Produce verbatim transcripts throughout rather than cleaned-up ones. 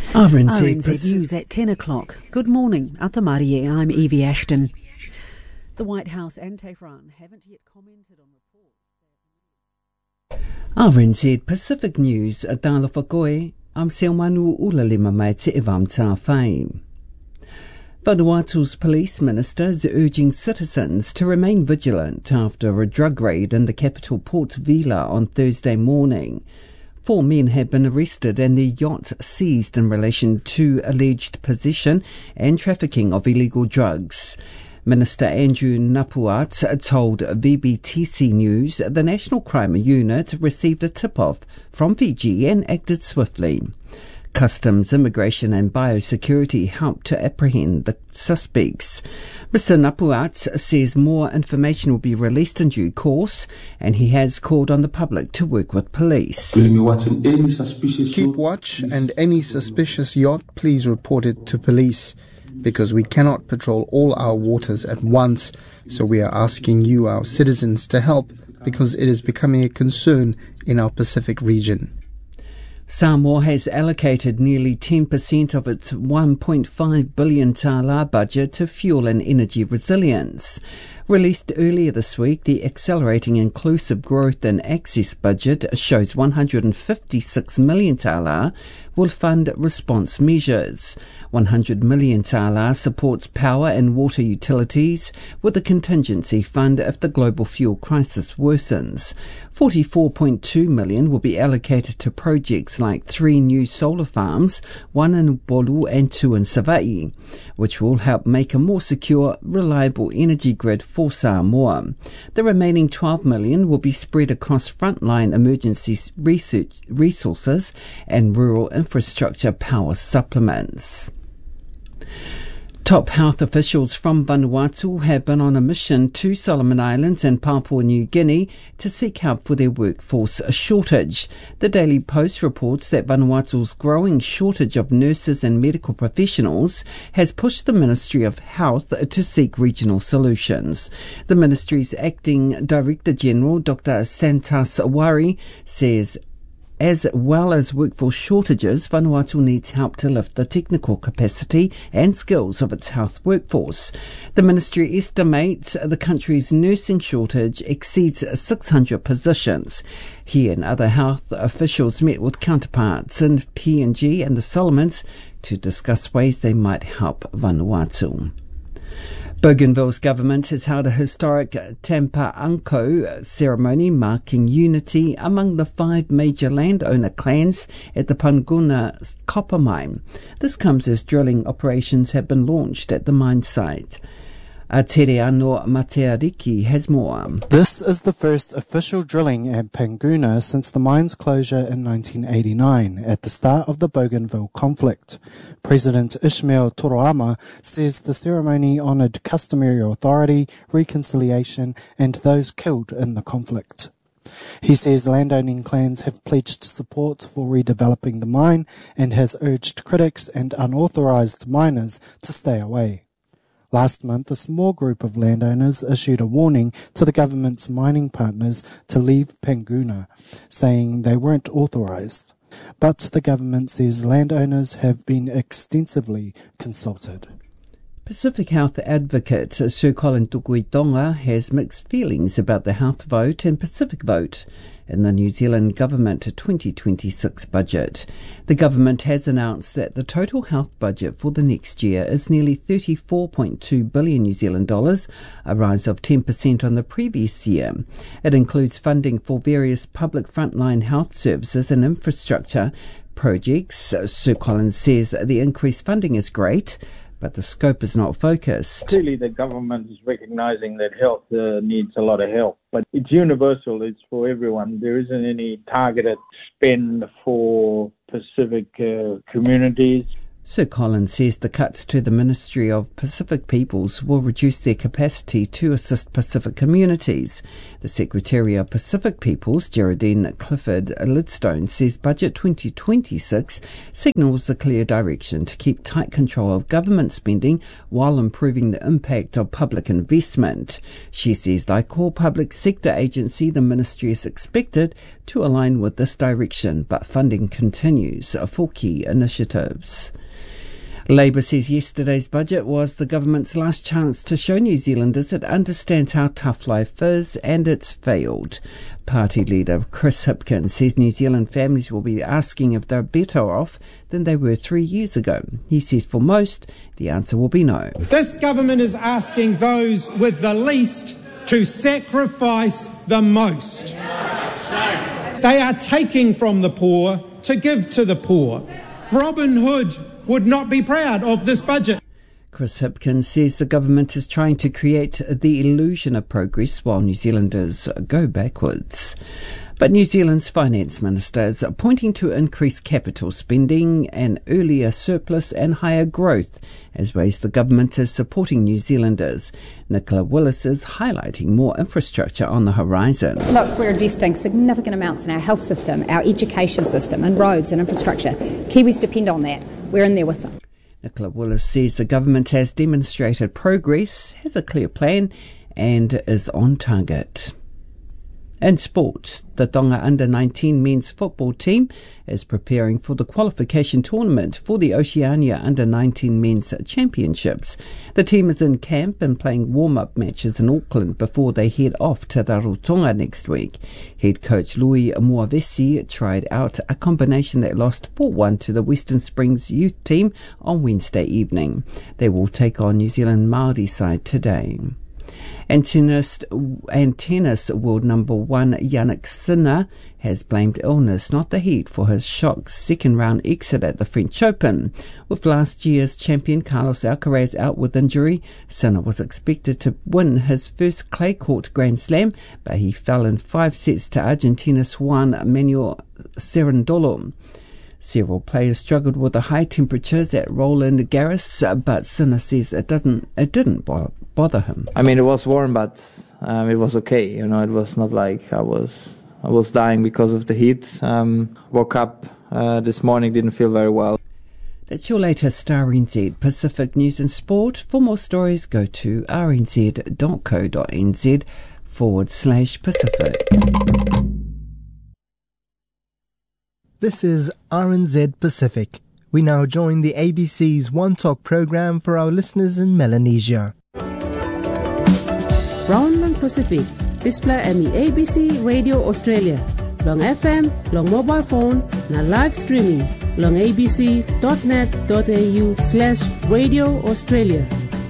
R N Z, R N Z News at ten o'clock. Good morning. Atamarie, I'm Evie Ashton. The White House and Tehran haven't yet commented on reports. R N Z Pacific News, Adala Whakoe, am Seomanu Ulalima mai te evam tā whai. Vanuatu's police minister is urging citizens to remain vigilant after a drug raid in the capital Port Vila on Thursday morning. Four men have been arrested and their yacht seized in relation to alleged possession and trafficking of illegal drugs. Minister Andrew Napuat told V B T C News the National Crime Unit received a tip-off from Fiji and acted swiftly. Customs, Immigration and Biosecurity helped to apprehend the suspects. Mister Napuat says more information will be released in due course, and he has called on the public to work with police. Keep watch, and any suspicious yacht, please report it to police, because we cannot patrol all our waters at once, so we are asking you, our citizens, to help, because it is becoming a concern in our Pacific region. Samoa has allocated nearly ten percent of its one point five billion tala budget to fuel and energy resilience. Released earlier this week, the Accelerating Inclusive Growth and Access budget shows one hundred fifty-six million tala will fund response measures. one hundred million tala supports power and water utilities with a contingency fund if the global fuel crisis worsens. forty-four point two million will be allocated to projects like three new solar farms, one in Bolu and two in Savai'i, which will help make a more secure, reliable energy grid for Samoa. The remaining twelve million will be spread across frontline emergency research resources and rural infrastructure power supplements. Top health officials from Vanuatu have been on a mission to Solomon Islands and Papua New Guinea to seek help for their workforce shortage. The Daily Post reports that Vanuatu's growing shortage of nurses and medical professionals has pushed the Ministry of Health to seek regional solutions. The ministry's acting Director General, Doctor Santas Wari, says as well as workforce shortages, Vanuatu needs help to lift the technical capacity and skills of its health workforce. The ministry estimates the country's nursing shortage exceeds six hundred positions. He and other health officials met with counterparts in P N G and the Solomons to discuss ways they might help Vanuatu. Bougainville's government has held a historic Tampa'anko ceremony marking unity among the five major landowner clans at the Panguna copper mine. This comes as drilling operations have been launched at the mine site. Atereano Mateariki has more. This is the first official drilling at Panguna since the mine's closure in nineteen eighty-nine, at the start of the Bougainville conflict. President Ismail Toroama says the ceremony honoured customary authority, reconciliation and those killed in the conflict. He says landowning clans have pledged support for redeveloping the mine and has urged critics and unauthorised miners to stay away. Last month, a small group of landowners issued a warning to the government's mining partners to leave Panguna, saying they weren't authorised. But the government says landowners have been extensively consulted. Pacific Health advocate Sir Colin Tukuitonga has mixed feelings about the Health Vote and Pacific Vote in the New Zealand Government twenty twenty-six budget. The government has announced that the total health budget for the next year is nearly thirty-four point two billion New Zealand dollars, a rise of ten percent on the previous year. It includes funding for various public frontline health services and infrastructure projects. Sir Colin says that the increased funding is great, but the scope is not focused. Clearly the government is recognising that health uh, needs a lot of help, but it's universal, it's for everyone. There isn't any targeted spend for specific uh, communities. Sir Colin says the cuts to the Ministry of Pacific Peoples will reduce their capacity to assist Pacific communities. The Secretary of Pacific Peoples, Geraldine Clifford Lidstone, says Budget twenty twenty-six signals a clear direction to keep tight control of government spending while improving the impact of public investment. She says, like all public sector agency, the ministry is expected to align with this direction, but funding continues for key initiatives. Labour says yesterday's budget was the government's last chance to show New Zealanders it understands how tough life is, and it's failed. Party leader Chris Hipkins says New Zealand families will be asking if they're better off than they were three years ago. He says for most, the answer will be no. This government is asking those with the least to sacrifice the most. They are taking from the poor to give to the poor. Robin Hood would not be proud of this budget. Chris Hipkins says the government is trying to create the illusion of progress while New Zealanders go backwards. But New Zealand's finance minister is pointing to increased capital spending, an earlier surplus and higher growth as ways the government is supporting New Zealanders. Nicola Willis is highlighting more infrastructure on the horizon. Look, we're investing significant amounts in our health system, our education system and roads and infrastructure. Kiwis depend on that. We're in there with them. Nicola Willis says the government has demonstrated progress, has a clear plan and is on target. In sport, the Tonga under nineteen men's football team is preparing for the qualification tournament for the Oceania under nineteen men's championships. The team is in camp and playing warm-up matches in Auckland before they head off to Rarotonga next week. Head coach Louis Moavesi tried out a combination that lost four one to the Western Springs youth team on Wednesday evening. They will take on New Zealand Māori side today. And tennis, and tennis world number one Jannik Sinner has blamed illness, not the heat, for his shock second-round exit at the French Open. With last year's champion Carlos Alcaraz out with injury, Sinner was expected to win his first clay court Grand Slam, but he fell in five sets to Argentina's Juan Manuel Cerundolo. Several players struggled with the high temperatures at Roland Garros, but Sinner says it doesn't, it didn't bother him. I mean, it was warm, but um, it was okay. You know, it was not like I was I was dying because of the heat. Um, woke up uh, this morning, didn't feel very well. That's your latest R N Z Pacific News and Sport. For more stories, go to rnz.co.nz forward slash Pacific. This is R N Z Pacific. We now join the A B C's One Talk program for our listeners in Melanesia. Brownland Pacific, display M E A B C Radio Australia. Long F M, long mobile phone, na live streaming. Long abc.net.au slash Radio Australia.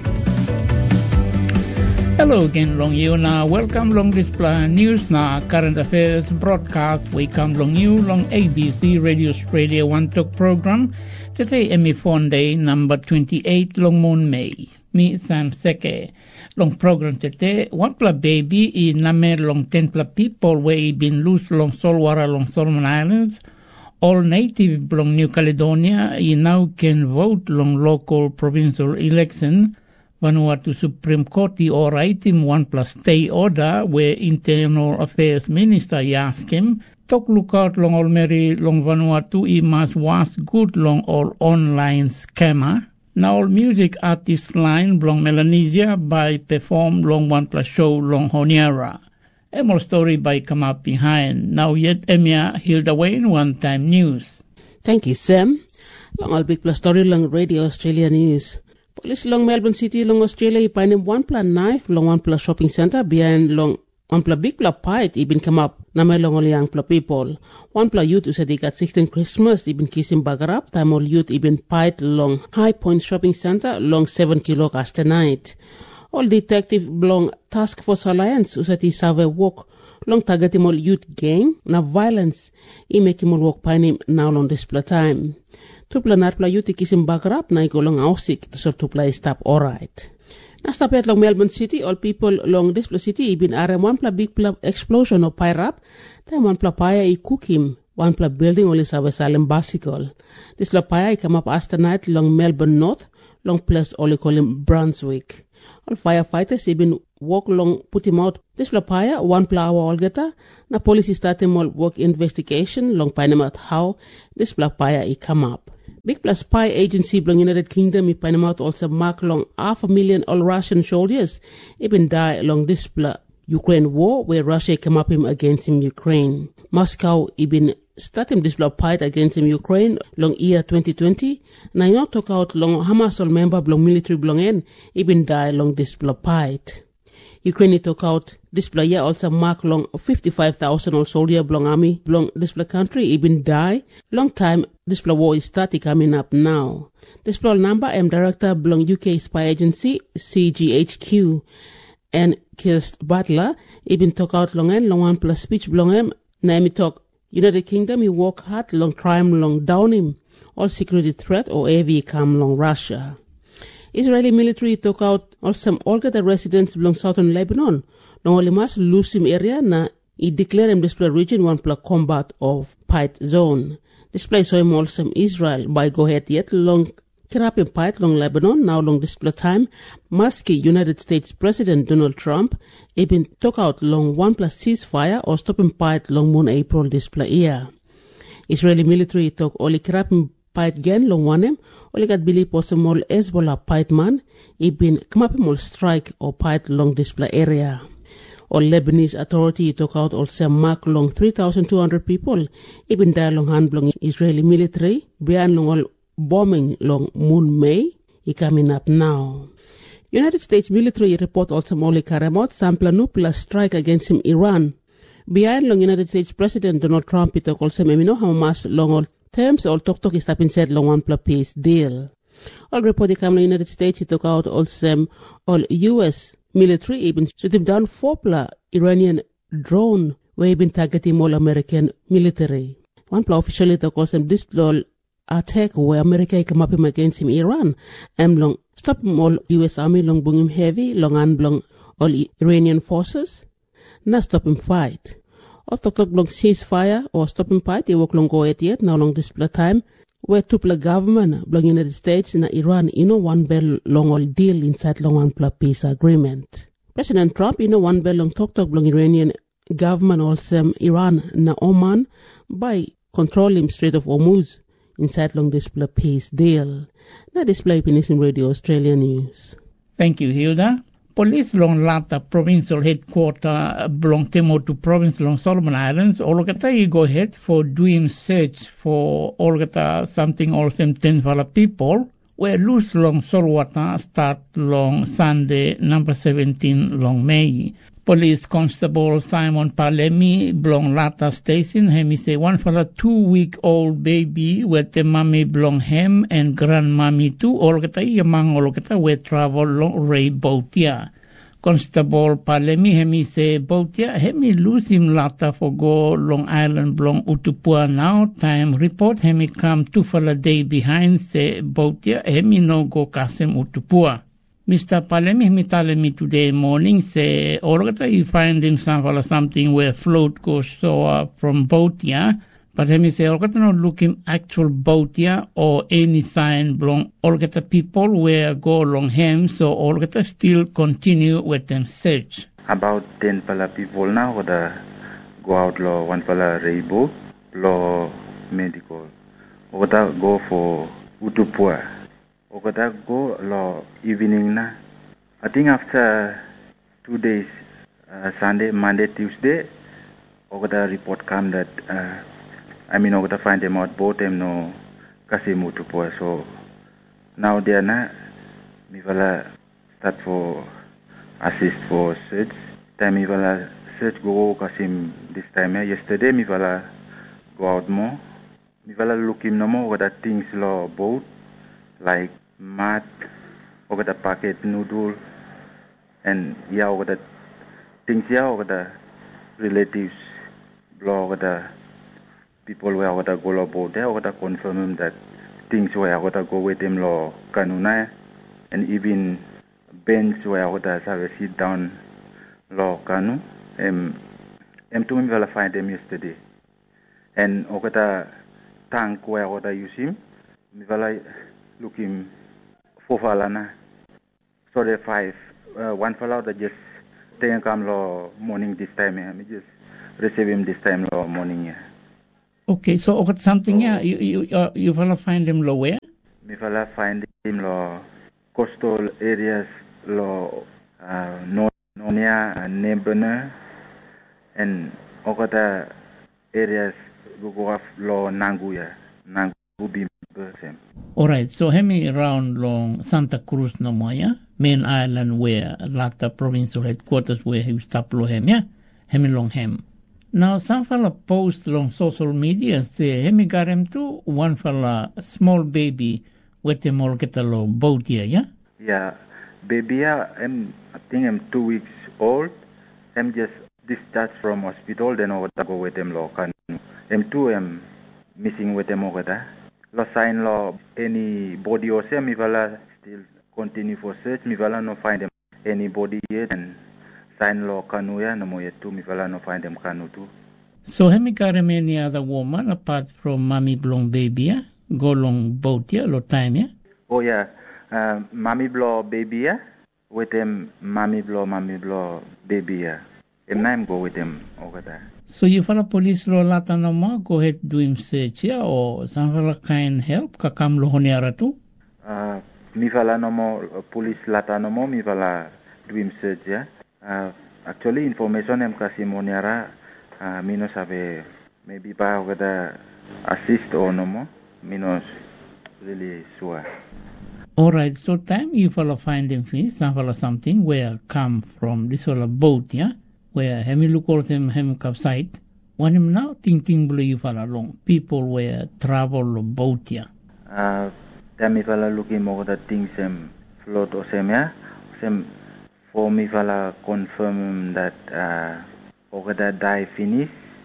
Hello again, long you na welcome long display news na current affairs broadcast. We come long you long A B C Radio Australia One Talk program. Today Emmy Fonday number twenty-eight long moon May. Me Sam Seke. Long program today one pla baby I name long ten pla people where been loose long Solwara long Solomon Islands. All native long New Caledonia I now can vote long local provincial election. Vanuatu Supreme Court or item one plus stay order where Internal Affairs Minister Yaskim talk look out long all Mary long Vanuatu I must was good long all online scammer. Now all music artist line long Melanesia by perform long one plus show long Honiara. A more story by come up behind. Now yet Emia Hilda Wayne one time news. Thank you, Sam. Long all big plus story long Radio Australia News. Police long Melbourne City long Australia ipanim one pla knife long one pla shopping center behind long one pla big pla pipe ibin come up na may long all young pla people. One pla youth usadik at sixteen Christmas ibin kissing bagarap time all youth ibin pipe long High Point shopping center long seven kilo after night. All detective long Task Force Alliance usati survey walk long target all youth gang na violence I make him walk panim now long display time. Tupla narpla yuti kisim bagrap na igolong ausik to sort tupla stop alright. Na stop at long Melbourne City, all people long display city ibin are one pla big pla explosion of pirap, time one pla paya I cook him, one pla building only sabe Salem bicycle. This la paya come up after night long Melbourne North, long place only call him Brunswick. All firefighters even walk long put him out. This la paya one pla hour all geta. Na police start him all work investigation long find him out how this la paya he come up. Big plus spy agency belong United Kingdom he find him out also mark long half a million all Russian soldiers even die along this bla Ukraine war where Russia came up him against him Ukraine. Moscow even started this fight against him Ukraine long year twenty twenty. Now you talk out long Hamas all member belong military belong in even die long this fight. Ukraine took out this year also mark long fifty-five thousand all soldier belong army belong this country even die. Long time this war is starting coming up now. This number am director belong U K spy agency C G H Q and Kirst Butler even talk out long and long one plus speech belong him. Now me talk United Kingdom, he work hard long crime long down him. All security threat or A V come long Russia. Israeli military took out all some all the residents belong southern Lebanon. Long only must lose him area na he declare him display region one plus combat of fight zone. Display so him also Israel by go ahead yet long Kerapi fight long Lebanon, now long display time, Maski United States President Donald Trump even took out long one plus ceasefire or stopping fight long moon April display year. Israeli military took only Kerapi fight again long one him, only got believe possible Hezbollah fight man, even come up him strike or fight long display area. Or Lebanese authority took out also mark long three thousand two hundred people, even die long hand long Israeli military, beyond long all bombing long Moon May, he coming up now. United States military report also Molly Karemot sample nuclear strike against him Iran. Behind long United States President Donald Trump it took also memino Hamas long all terms all talk talk is tapping said long one plus peace deal. All report the come United States he took out also all U S military even shoot him down four pla Iranian drone where he been targeting all American military. One pla officially took also this all attack where America come up him against him Iran and long stop him all U S army long bring him heavy long and long all Iranian forces not stop him fight or talk talk long ceasefire or stop him fight they work long go at yet now long display time where two pla government belong United States and Iran you know one bell long all deal inside long one pla peace agreement. President Trump you know one bell long talk talk belong Iranian government also Iran na Oman by controlling Strait of Hormuz inside long display peace deal. Now display Peninsula Radio Australia News. Thank you, Hilda. Police long Lata provincial headquarter belong Temo to province long Solomon Islands. Ologata you go ahead for doing search for Ologata something or some ten for people. Where loose long Solwata start long Sunday number seventeen long May. Police Constable Simon Palemi belong Lata Station. Hemi say one for a two-week-old baby with the mommy belong him and grandmommy too. Ologata yamang ologata we travel long Ray Botia. Constable Palemi hemi say Botia hemi lose him Lata for go Long Island belong Utupua now. Time report hemi come two for a day behind say Botia hemi no go kasem Utupua. Mister Palemi me telling me today morning say Ologata you find him some something where float goes so uh, from Botia, but he say Ologata not looking actual Botia or any sign belong Ologata people where go along him, so Ologata still continue with them search. About ten pala people now or the go out law one pala rainbow law medical. Ologata go for Utupua. Okata go lo evening na. I think after two days, uh, Sunday, Monday, Tuesday, Okata report come that uh, I mean Okata find them out both them no kasi mutupo. So now they are na mi vala start for assist for search. Time mi vala search go kasim this time. Eh? Yesterday mi vala go out more. Mi vala look him no more Okata things lo boat like mat, over the packet noodle, and yeah, over the things yeah, over the relatives, blow over the people where over the go about there, over the confirm that things where over the go with them law kanuna, and even bench where over the have sit down law kanu, um, em to me will find them yesterday, and okata tank where okata yusim mi vala looking four falana so the five uh, one fella that just take come lo morning this time yeah. Me just receive him this time lo morning yeah. Okay, so okat something yeah, you you uh, you fella find him lo where? Me fella find him lo coastal areas lo uh, Nonia and Nebana and okata areas go off lo Nanguya Nangubi. Alright, so hemi around long Santa Cruz no more, yeah? Main island where Lata provincial headquarters where he stop lo hem, yeah? Hemi long hem. Now some fella post long social media say hemi got him too, one fella small baby with him all get a lo boat here, yeah? Yeah, baby I'm I think I'm two weeks old. I'm just discharged from hospital, then I go with him lo can I'm two I'm missing with him over there. Lo sign lo any body or say mi vala still continue for search mi vala no find them any body yet and sign lo kanu ya no mo yet too mi vala no find them kanu too. So have me got any other woman apart from mommy blong baby ya go long boat ya lo time ya? Oh yeah, uh, mommy blow baby ya with them mommy blow mommy blow baby ya. And I'm go with them over there. So you fala police lo lata no mo go ahead do him search ya or some fala kind help kakam lo honiara tu? Uh, mi fala no mo police lata no mo mi fala do him search ya. Uh, actually information em kasi honiara uh, mi no sabe maybe ba over there assist or no mo mi no really sure. Alright, so time you fala find them fish some fala something where come from this fala boat ya. Where hemi look all them hem capsite. When him now ting ting blue you fala long. People where travel boat ya. Uh then me fala looking more the things um float or sem ya. Sem for me fala confirm that uh over the die finish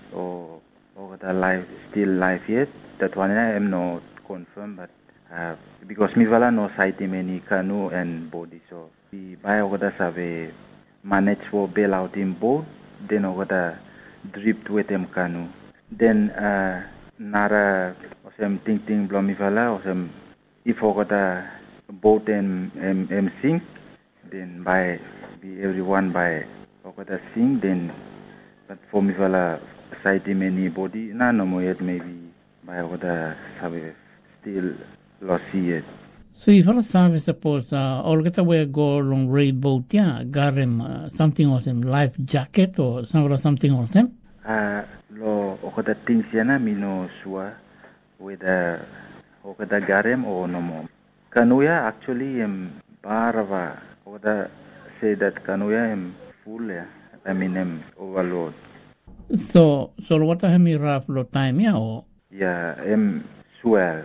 or over the life still life yet. That one I am not confirm but uh because me fala no sight him any canoe and body so we buy over the survey manage for bail out in boat, then over the drift with them canoe. Then uh nara or some ting ting blomifala or some if over the boat and um, um, sink, then by be everyone by over the sink then but for me fala sight him anybody na no more yet maybe by over the survey still lost yet. So if all sabe suppose uh, all get away go long ray boat yeah, got him uh, something or some life jacket or some or something or them? Uh lo okada things yana mi no sure whether okada got him or no more. Kanuya actually am barava okada say that kanuya am full yeah. I mean am overload. So so what have me rough lo time yeah or? Yeah, am swell.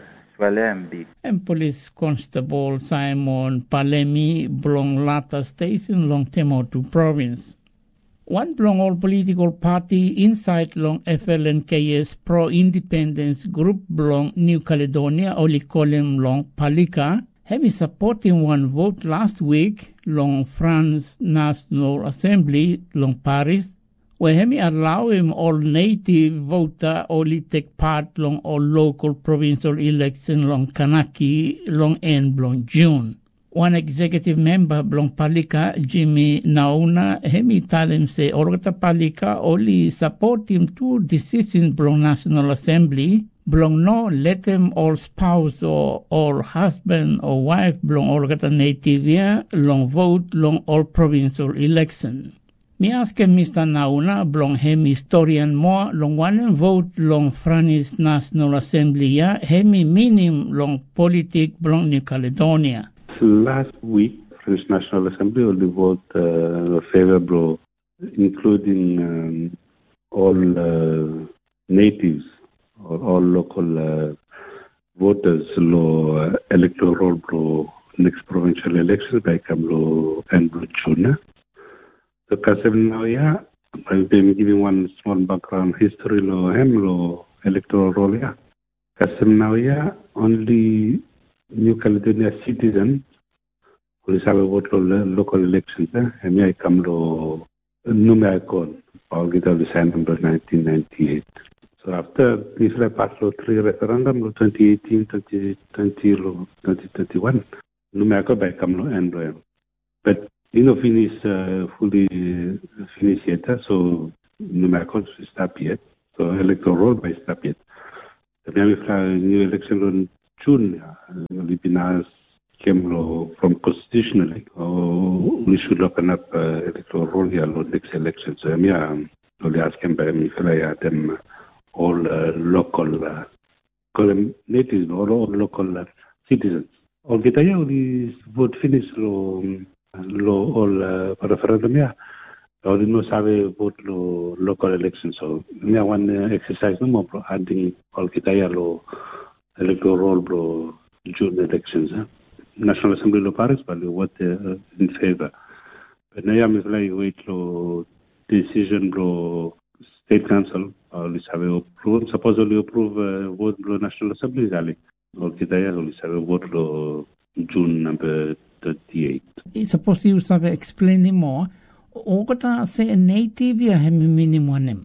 And Police Constable Simon Palemi Blong Lata Station Long Temotu Province. One Blong all political party inside Long F L N K S pro-independence group Blong New Caledonia only call him Long Palika have been supporting one vote last week Long France National Assembly Long Paris where hemi allow him all native voter only take part long all local provincial election long Kanaki long end long June. One executive member long Palika, Jimmy Nauna, hemi tell him say Orgata Palika only support him two decisions long National Assembly, blong no let him all spouse or all husband or wife blong Orgata native yeah, long vote long all provincial election. Me ask Mister Nauna blong hem historian more long one vote long Francis National Assembly ya hemi minim long politic blong New Caledonia. Last week, French National Assembly will vote uh, favorable, including um, all uh, natives or all local uh, voters law uh, electoral law next provincial elections by Kamlo and June. So Kasem now, yeah, I've been giving one small background history law, hem law, electoral role, yeah. Kasem now, yeah, only New Caledonia citizen who is have a vote on local elections, eh? And I come law, Numeicon, I'll get all the sign number nineteen ninety-eight. So after this like passed law three referendum law twenty eighteen, twenty twenty, law twenty twenty-one, no matter by come law and uh, but you know finish uh, fully uh, finish yet, so no matter stop yet. So electoral roll by stop yet. The new election on June, Lipinas came law from constitutionally. Oh, we should open up uh, electoral roll here on next election. So I'm yeah, only asking by me if I had them. All uh, local, uh, call them natives, all, all local uh, citizens. All kita ya only vote finish lo lo all uh, referendum ya. All no sabe vote lo local elections. So me one uh, exercise no more bro adding all kita ya lo electoral roll bro June elections. Huh? National Assembly lo Paris but what uh, in favor. But now I'm like wait lo decision bro State Council. Or have approved, supposedly approve uh, vote blow National Assembly rally. Or Kidaya only have vote blow June number thirty-eight. It's supposed to you have explaining more. Ogata say native ya hemi minimum.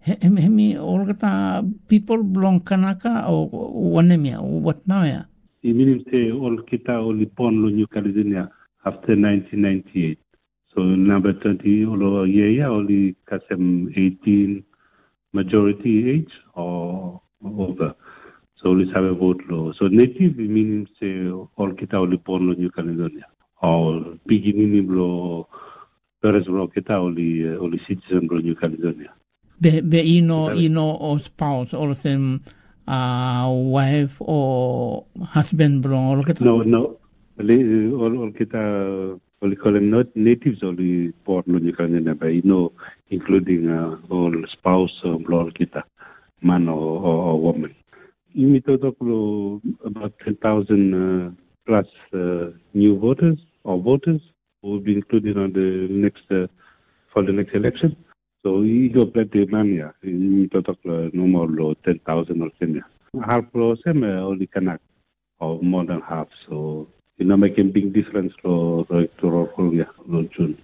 Hemi ogata people belong Kanaka or Wanemia or what now ya? It means say all kita only born lo New Caledonia after nineteen ninety-eight. So number thirty all year only Kasem eighteen. Majority age or over. So let's have a vote law. So native means say all kita only born in New Caledonia. Or beginning law whereas law kita only only citizen in New Caledonia. Be be you know you know or spouse or same uh wife or husband belong all kita. No no all all kita only call them not natives only born in New Caledonia, but you know, including uh, all spouse or uh, kita, man or, or, or woman. You meet about ten thousand uh, plus uh, new voters or voters who will be included on the next uh, for the next election. So you go plenty man yeah. You meet no more ten thousand or Kenya. Half or same only Kanak or more than half. So. You know, making big difference for electoral roll June.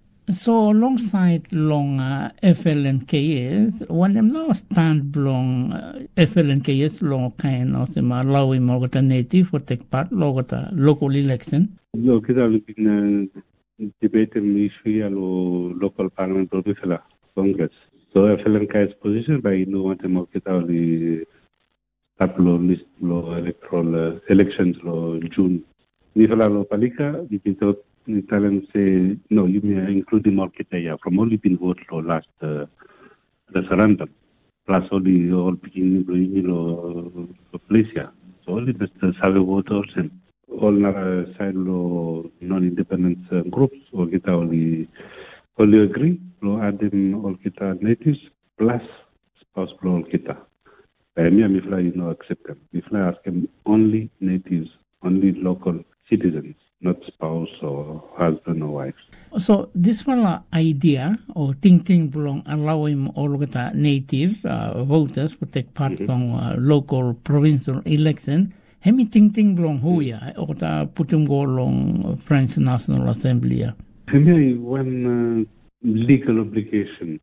So alongside long uh, F L N K S, when them now stand long uh, F L N K S long kind of them allowing more native for take part logota local election. No, kita looking uh, debate issue lo local parliament or Congress. So F L N K S position by you know want them kita only start lo list lo electoral uh, elections lo June. Nifala lo palika, you can tell Italian say no, you may include the market area from only been vote lo last uh, referendum. Plus only all picking you know place here. So only the Save vote also. All na side lo non-independent uh, groups or kita only only agree lo add them all kita natives plus spouse lo all kita. By me, Mifla you know accept them. Mifla ask them only natives, only local citizens, not spouse or husband or wife. So this one idea or thinking belong allowing all of the native uh, voters to take part mm-hmm. on uh, local provincial election. Hemi thinking belong who ya or the put them go along French National Assembly. Hemi one uh, legal obligation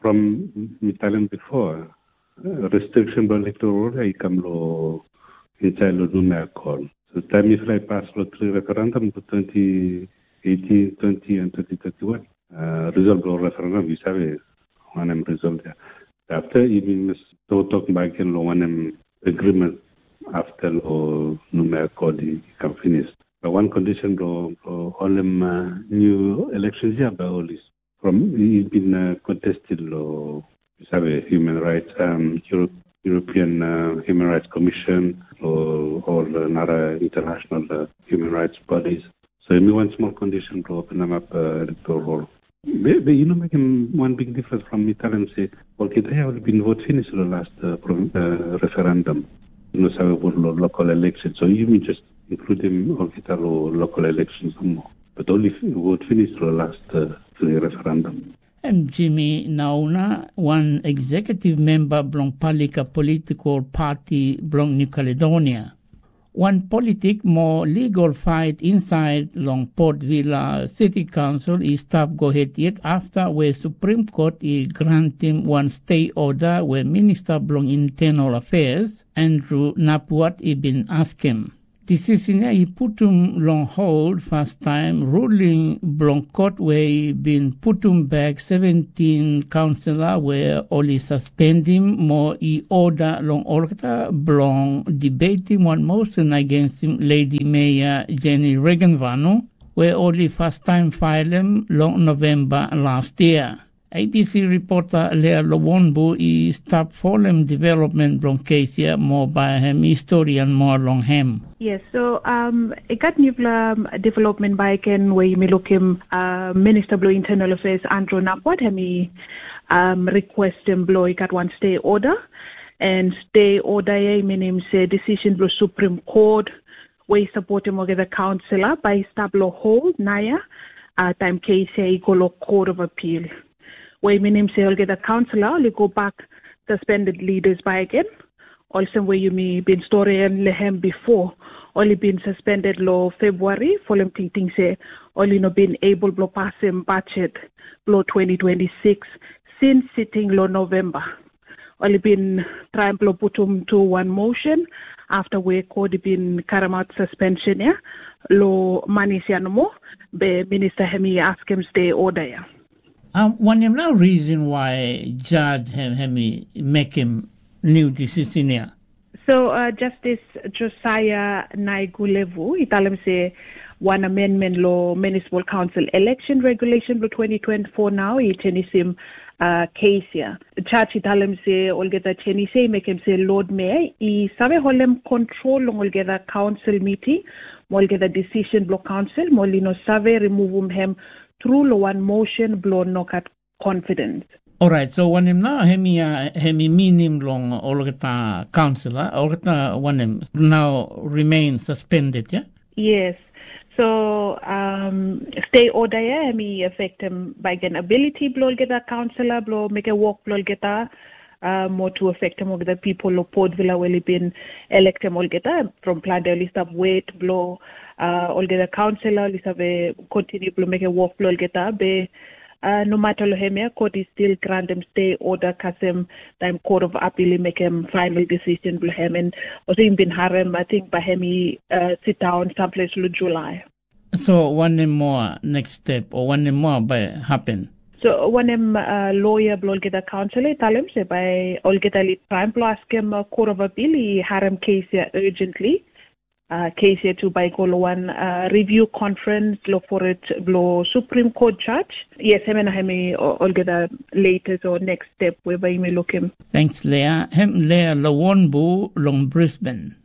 from Italian before uh, restriction by electoral I come law inside the Numa call. The time if I pass law three referendum to twenty eighteen, twenty and twenty thirty-one. Uh, result law referendum we have one M result there. After even must talk back in law one M agreement after law numerical can finish. But one condition law all them uh, new elections here by all this from it's been uh, contested law we have a human rights um Europe European uh, Human Rights Commission or, or another international uh, human rights bodies. So only one small condition to open them up uh, electoral roll. But, but you know, making one big difference from Italian say, well, they have been vote finished the last uh, uh, referendum. You know, so about local elections. So you mean just include them all local elections more. But only vote finished the last uh, referendum. I'm Jimmy Nauna, one executive member belong Palika political party belong New Caledonia. One politic more legal fight inside long Port Vila City Council is stop go ahead yet after where Supreme Court is granting one stay order where Minister Blong Internal Affairs Andrew Napuat is been asked him. This is in he put him long hold first time ruling Blong Court where he been put him back seventeen councillor where only suspend him more he order long order Blong debating one motion against him Lady Mayor Jenny Regenvano where only first time file him long November last year. A B C reporter Lea Lowonbu is top following development long case here more by him historian more long him. Yes, so um, I got new um, development by Ken where me look him uh, Minister Blue Internal Affairs Andrew Napuat him um, request him blow got one stay order and stay order I mean him say decision blue Supreme Court where he support him the councillor by stablo hold Naya uh, time case he go Court of Appeal. Where mean him say I'll get a councillor, I'll go back suspended leaders by again. Also where you may been story and lehem before, only been suspended law February, for them thinking say, only no been able to pass him budget law twenty twenty-six since sitting law November. Only been trying to put him to one motion after we could been caramat suspension yeah. Law money sianomo, be Minister Hemi ask him stay order yeah. Um, one of no reason why Judge Hemi make him new decision here. So uh, Justice Josiah Naigulevu, he tell him say one amendment law municipal council election regulation law twenty twenty-four now he tennis him uh, case here. The judge he tell him say all get a tennis say make him say Lord Mayor he sabe holem control all get a council meeting, all get a decision block council, molino sabe remove him through one motion blow knock at confidence. All right, so when him now hemi uh, hemi minim long all the councillor all the one him now remain suspended, yeah. Yes, so um, stay order yeah hemi affect him by an ability blow get a councillor blow make a work blow get a uh, more to affect him of the people of Port Vila will been elected all get a from plan the list of weight blow. Uh, all get a councillor, list of a continue to make a work flow get a be uh, no matter lo him court is still grant them stay order kasem time court of appeal make him final decision to him and also in bin harem I think by him uh, sit down someplace to July. So one more next step or one more by happen. So when him uh, lawyer blow get a councillor tell him say by all get a time to ask him a court of appeal he harem case here urgently. Uh, case here to by call one uh, review conference lo for it blow Supreme Court judge. Yes, him and him all get a latest or next step whereby you may look him. Thanks, Leah. Him Leah Lawonbu long Brisbane.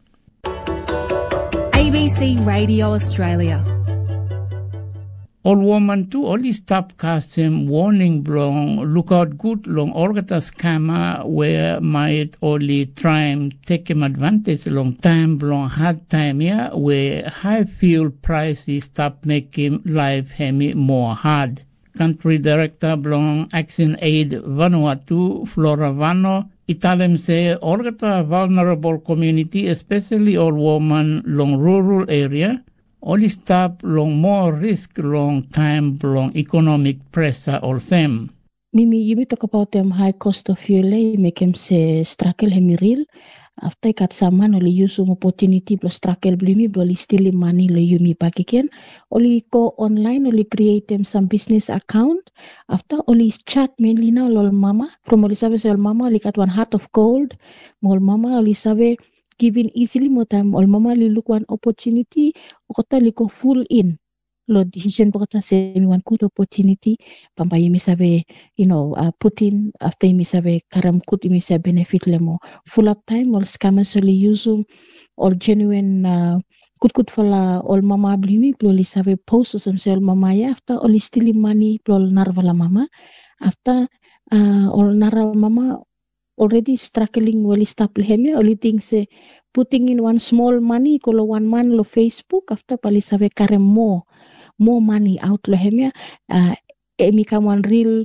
A B C Radio Australia. All woman too only stop casting warning long look out good long orgata scammer where might only try and take him advantage long time long hard time here where high fuel prices stop making life hemi more hard. Country Director Blong Action Aid Vanuatu Flora Vano Italem say orgata vulnerable community especially all woman long rural area only stop long more risk long time long economic pressure all them. Mimi, you talk about them high cost of fuel, make him say struggle hemi real. After kat saman only use some opportunity plus struggle blimi only steal money lo you me back again. Only go online only create them some business account. After only chat mainly now lol mama from only sabe sol mama only got one heart of gold. Mol mama only sabe giving easily more time all mama li look one opportunity okota li go full in lo decision bokata say me one good opportunity pamba yimi sabe you know uh, put in after yimi sabe karam kut yimi sabe benefit lemo full up time all scammers only use all genuine uh, good good for la all mama blimi ploli sabe post some sell mama ya after only stealing money plol narvala mama after uh, all narva mama already struggling well stop lehemia only thing say putting in one small money kalau one man lo Facebook after pali sabe karem more more money out lehemia uh, emi come one real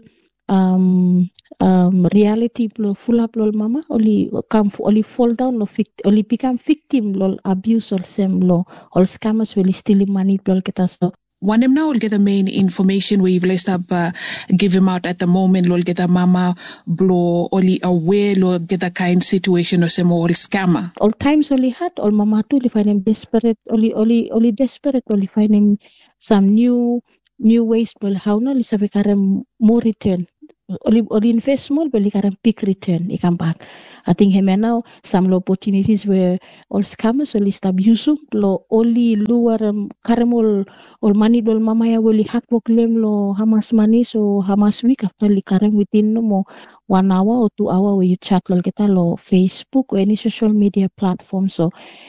um um reality lo full up lol mama only come only fall down lo fict only become victim lol abuse or sem lo all scammers will steal money lol kita so one him now will get the main information we will stop uh, give him out at the moment lol get a mama blow only aware lo get a kind situation or some all scammer all times only had all mama too li find him desperate only only only desperate only find him some new new ways lol how na li sabi karem more return only only invest small but li karem big return I come back I think him now some opportunities where all scammers only stop using lo only luar um, karemol all money dol mama ya will hack work lem lo hamas money so hamas week after li karem within no more one hour or two hour where you chat lo kita lo Facebook or any social media platform so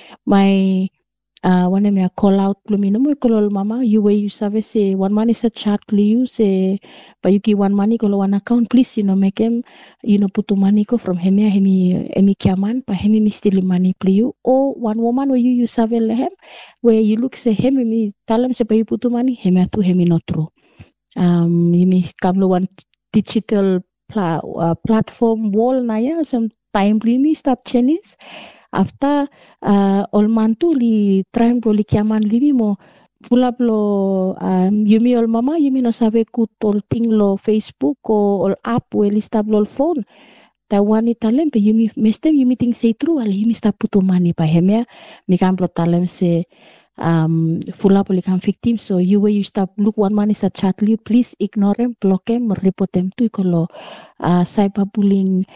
my uh one me call out lo minum call mama you way you service say one money sa chat you say but you give one money ko one account please you know make him you know put money ko from hemi hemi hemi kiaman pa hemi mi steal money please you or one woman where you you serve him where you look say hemi mi talam say pa you put money hemi tu hemi not true um you mi come lo one digital pla, uh, platform wall na ya some time mi stop Chinese after uh, all mantu li trying to li kiaman li mo pula lo um, yumi all mama yumi no sabe ku tol ting lo Facebook o all app we li stab lo phone ta wani talem pe yumi mestem yumi ting say true ali yumi stab puto mani pa hemia mi kam pro talem se um fula poli kam victim so you way you stop look one man is a chat you please ignore him block him report him to ikolo uh, cyberbullying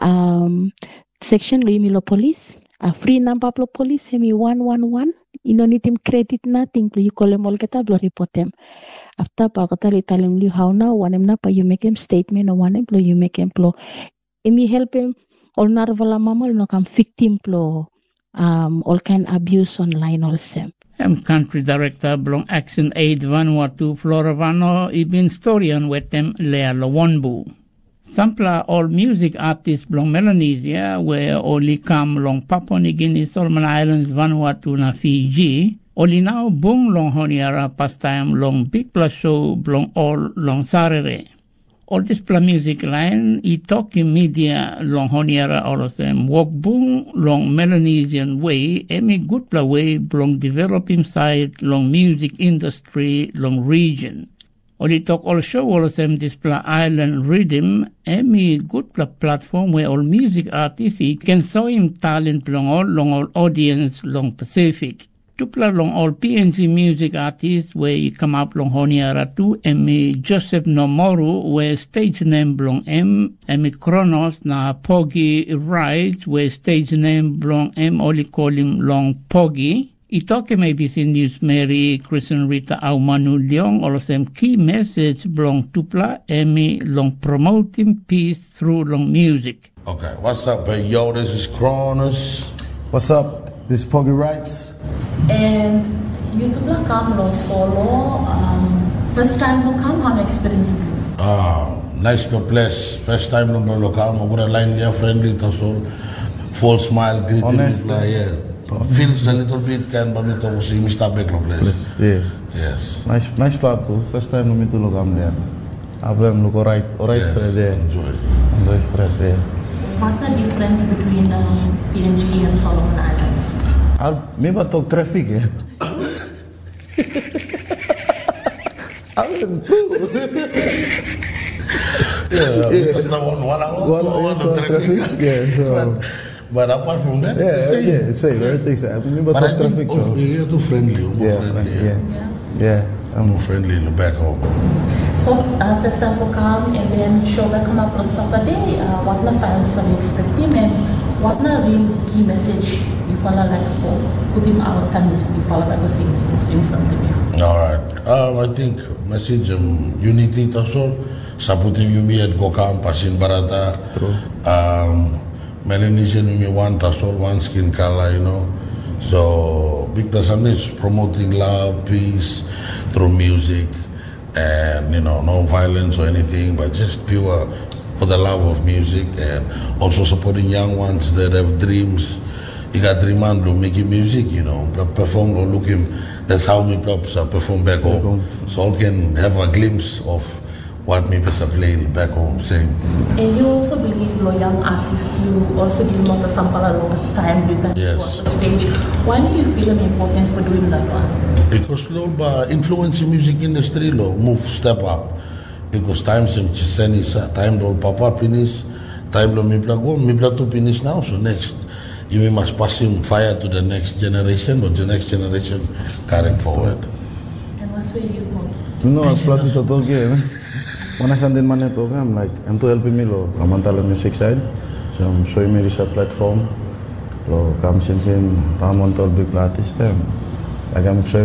um section lo yumi lo police a free number of police hemi one one one you don't need him credit nothing you call him all kita blow report him after pa kata li tell him how now one him na pa you make him statement or one employee you make him plo imi help him all narvala mama no come victim plo um all kind abuse online also I'm country director belong Action Aid Vanuatu Floravano ibin historian with them Lea Lawonbu. Sampla all music artists belong Melanesia where only come long Papua New Guinea, Solomon Islands, Vanuatu na Fiji. Only now bung long honiara pastime long big plus show belong all long Sarere. All this pla music line I talking media long honiara all of them walk bung long Melanesian way any good pla way belong developing side long music industry long region. Only talk all show all of them display island rhythm, any good pl- platform where all music artists can show him talent long all long all audience long Pacific. Tupla long all P N G music artists where you come up long Honiara too, Emi Joseph Nomoru where stage name belong M, Emi Kronos na Pogi Rides where stage name belong M only call him long Pogi. Itoke may be seen News Mary, Christian Rita Aumanu Leong, all of them key message belong Tupla, Emi long promoting peace through long music. Okay, what's up, hey, yo, this is Kronos. What's up, this is Pogi Rights. And you Tupla come lo solo, um, first time for come, how experience it? Ah, nice place, first time long lo come, over a line here, friendly to soul, full smile, greeting, like, yeah. Feels a little bit can but it was in Mister Becklo place. Yeah. Yes. Nice nice part too. First time we meet to look am there. Abram look alright, alright yes, straight there. Enjoy. Enjoy straight there. What's the difference between um, P N G and Solomon Islands? I'll maybe talk traffic eh. I'm too. Yeah, because the one one hour, one, two hour yeah, traffic. traffic. Yeah, so. But apart from that, yeah, it's safe. Yeah, it's safe. Everything's safe. But I think traffic, also, you're too friendly. More yeah, friendly. Yeah, yeah. yeah. I'm more friendly in the back home. So, uh, first time for come and then show back come up on Saturday. Uh, what na fans are expecting and what na real key message you follow like for put him out and you follow back the sing sing swing something. All right. Um, I think message um, unity also. Supporting you me at Gokam, Pasin Barata. True. Um, Melanesian we want us all one skin color, you know. So Big Plus is promoting love, peace through music, and you know, no violence or anything, but just pure for the love of music, and also supporting young ones that have dreams. You got dream and making music, you know, perform or looking. That's how we perform back home, so all can have a glimpse of what me bisa play back home, same. And you also believe lo young artists, you also give not some a long time with that Yes. the stage. Why do you feel it important for doing that one? Because lo ba influence in music industry lo move step up. Because time sim chiseni sa time lo papa finish, time lo mi go mi to finish now. So next, you must pass him fire to the next generation, or the next generation carrying forward. And what's where you go? No, as flat to talk here. When I send in my program, like I'm to help me lo, I'm on the music side. So I'm showing me this platform. Lo, come since in Ramon to big artist them. Like I'm showing